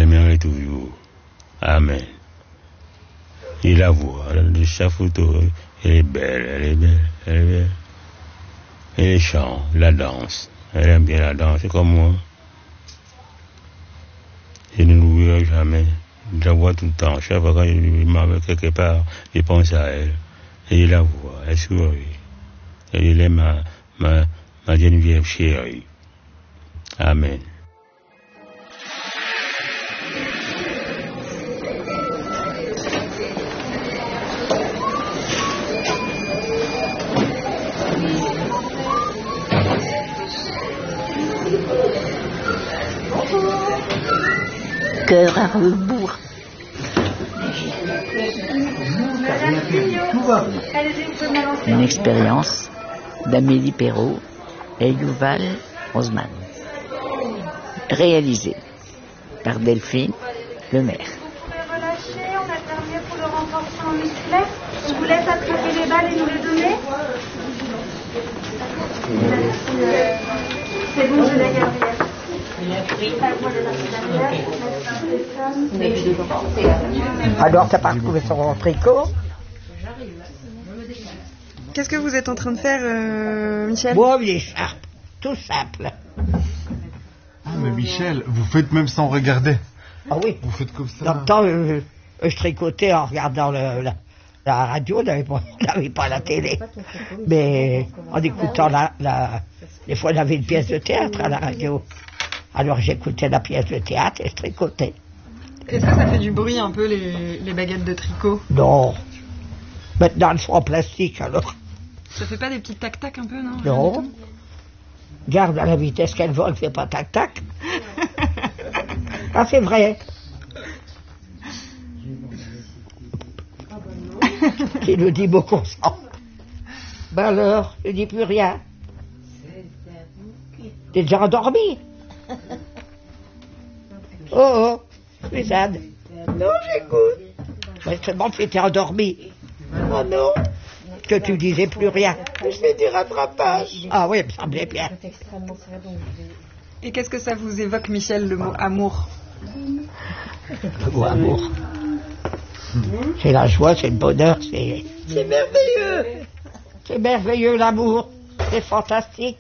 l'aimerai toujours. Amen. Et la voix, le chapoutot, elle est belle, elle est belle, elle est belle. Et les chants, la danse, elle aime bien la danse, c'est comme moi. Je ne l'oublierai jamais. Je la vois tout le temps. Chaque fois quand je m'en vais quelque part, je pense à elle. Et je la vois, elle sourit. Et elle est ma Geneviève chérie. Amen. Cœur à rebours. Une expérience d'Amélie Perrault et Yuval Osman. Réalisée par Delphine Lemaire. Relâcher, on a terminé pour le renforcement musculaire. On vous laisse attraper les balles et nous les donner. C'est bon, je l'ai gardé. Alors, t'as pas retrouvé son tricot? Qu'est-ce que vous êtes en train de faire, Michel? Bon, une écharpe, tout simple. Ah, mais Michel, vous faites même sans regarder. Ah oui. Vous faites comme ça. Dans le temps, je tricotais en regardant la radio, on n'avait pas la télé. Mais en écoutant des fois, on avait une pièce de théâtre à la radio. Alors j'écoutais la pièce de théâtre et je tricotais. Est-ce que ça fait du bruit un peu les baguettes de tricot? Non. Maintenant elles sont en plastique alors. Ça fait pas des petits tac-tac un peu, non? Non. Garde à la vitesse qu'elle vole, c'est pas tac-tac. Ah c'est vrai. Tu nous dis beaucoup ça. Ben alors, je dis plus rien. T'es déjà endormi? Oh, Suzanne. Non, j'écoute. Mais seulement tu étais endormi. Oh non. Que tu disais plus rien. Je fais du rattrapage. Ah oui, il me semblait bien. Et qu'est-ce que ça vous évoque, Michel, le mot amour? Le mot amour. C'est la joie, c'est le bonheur, c'est merveilleux. C'est merveilleux l'amour. C'est fantastique.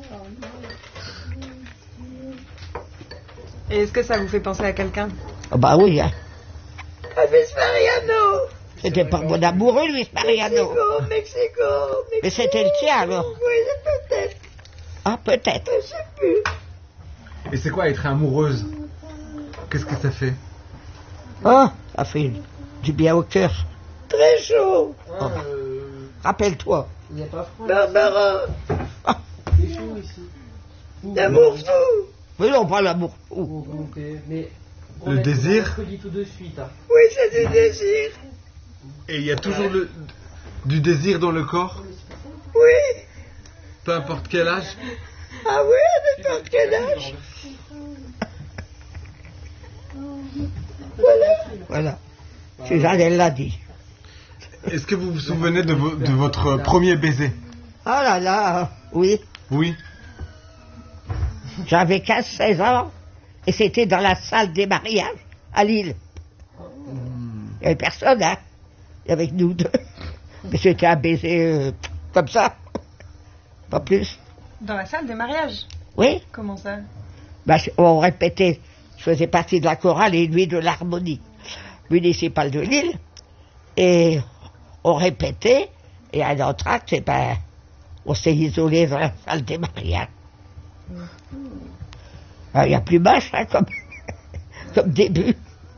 Et est-ce que ça vous fait penser à quelqu'un? Oh bah oui, hein. À Luis Mariano. C'était pas mon amoureux, Luis Mariano. Mexico. Mais c'était le tien alors? Oui, peut-être. Ah, peut-être. Je sais plus. Et c'est quoi être amoureuse? Qu'est-ce que ça fait? Ah, ça fait du bien au cœur. Très chaud. Oh. Rappelle-toi. Barbara. Ah. C'est chaud ici. L'amour fou. Mais non, pas l'amour fou. Le désir? Oui, c'est du désir. Et il y a toujours du désir dans le corps? Oui. Peu importe quel âge? Ah oui, à n'importe quel âge. Voilà. Suzanne, elle l'a dit. Est-ce que vous vous souvenez de votre premier baiser? Ah là là, oui. Oui. J'avais 15-16 ans et c'était dans la salle des mariages à Lille. Il n'y avait personne, hein. Il y avait que nous deux. Mais c'était un baiser comme ça. Pas plus. Dans la salle des mariages? Oui. Comment ça? Ben, on répétait. Je faisais partie de la chorale et lui de l'harmonie municipale de Lille. Et on répétait. Et à l'entracte, on s'est isolé dans la salle des mariages. Il y a plus moche, hein, comme début.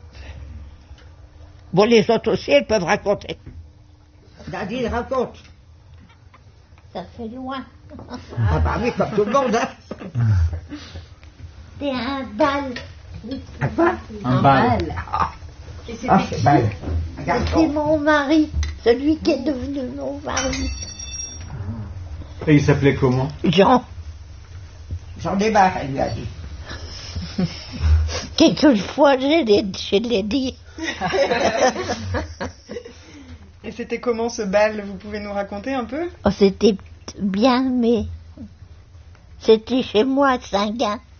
Bon, les autres aussi, elles peuvent raconter. Nadine raconte. Ça fait loin. Ah bah oui, comme tout le monde, hein. C'est un bal. Un quoi? Un bal. Ah, c'est bal. C'est mon mari, celui qui est devenu mon mari. Et il s'appelait comment? Jean. J'en ai marre, elle lui a dit. Quelquefois, je l'ai dit. Et c'était comment ce bal? Vous pouvez nous raconter un peu? Oh, c'était bien, mais c'était chez moi à Saint-Gin.